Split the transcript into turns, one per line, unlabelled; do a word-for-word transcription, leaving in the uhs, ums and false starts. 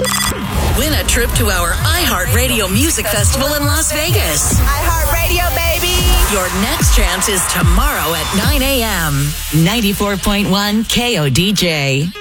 Win a trip to our iHeartRadio Music Festival in Las Vegas.
iHeartRadio, baby.
Your next chance is tomorrow at nine a.m. ninety-four point one K O D J.